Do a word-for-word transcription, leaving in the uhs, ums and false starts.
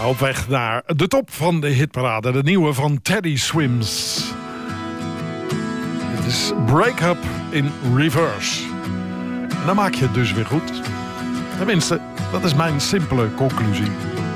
Op weg naar de top van de hitparade. De nieuwe van Teddy Swims. Het is Break Up in Reverse. En dan maak je het dus weer goed. Tenminste, dat is mijn simpele conclusie.